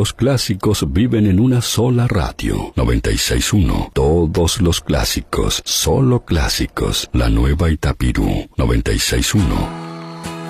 los clásicos viven en una sola radio. 96.1. Todos los clásicos, solo clásicos. La Nueva Itapirú. 96.1.